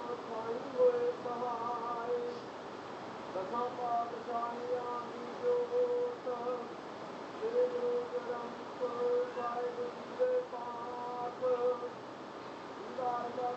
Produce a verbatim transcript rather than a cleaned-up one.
ਪਾਈ ਹੋਏ ਸਹਾਈ ਦਸਾਂ ਪਾਤਸ਼ਾਹੀਆਂ ਦੀ ਜੋਤ ਸ੍ਰੀ ਗੁਰੂ ਗ੍ਰੰਥ ਸਾਹਿਬ ਜੀ ਦੇ ਪਾਠ